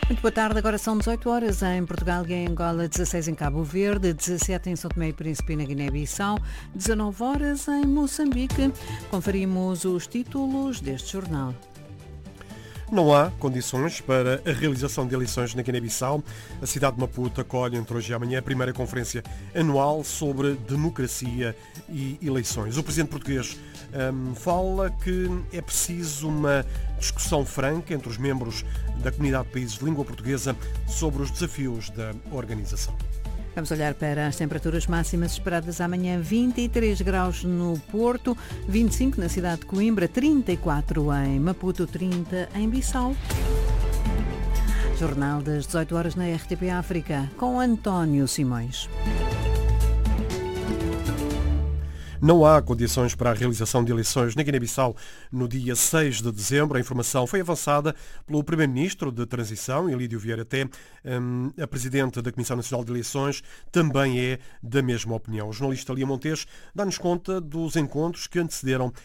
Muito boa tarde, agora são 18 horas em Portugal e em Angola, 16 em Cabo Verde, 17 em São Tomé e Príncipe e na Guiné-Bissau, 19 horas em Moçambique. Conferimos os títulos deste jornal. Não há condições para a realização de eleições na Guiné-Bissau. A cidade de Maputo acolhe entre hoje e amanhã a primeira conferência anual sobre democracia e eleições. O presidente português fala que é preciso uma discussão franca entre os membros da comunidade de países de língua portuguesa sobre os desafios da organização. Vamos olhar para as temperaturas máximas esperadas amanhã: 23 graus no Porto, 25 na cidade de Coimbra, 34 em Maputo, 30 em Bissau. Jornal das 18 horas na RTP África, com António Simões. Não há condições para a realização de eleições na Guiné-Bissau no dia 6 de dezembro. A informação foi avançada pelo Primeiro-Ministro de Transição, Elídio Vieira Té. A Presidente da Comissão Nacional de Eleições também é da mesma opinião. O jornalista Lia Montes dá-nos conta dos encontros que antecederam